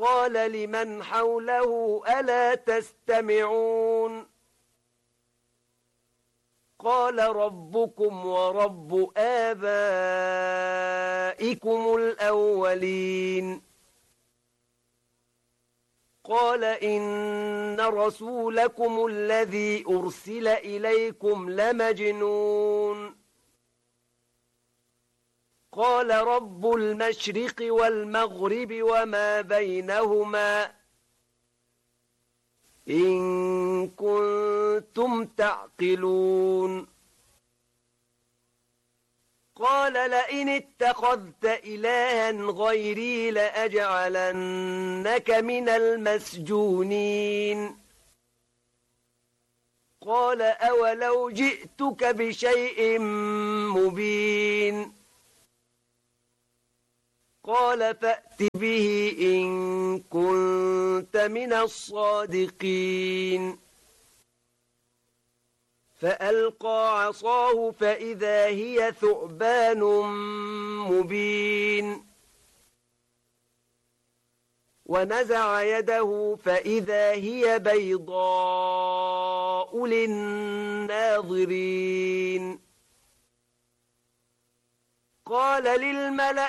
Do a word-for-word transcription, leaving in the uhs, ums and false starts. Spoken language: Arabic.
قال لمن حوله ألا تستمعون قال ربكم ورب آبائكم الأولين قال إن رسولكم الذي أرسل إليكم لمجنون قال رب المشرق والمغرب وما بينهما إن كنتم تعقلون قال لئن اتخذت إلها غيري لأجعلنك من المسجونين قال أولو جئتك بشيء مبين قال فأت به إن كنت من الصادقين فألقى عصاه فإذا هي ثعبان مبين ونزع يده فإذا هي بيضاء للناظرين قال للملأ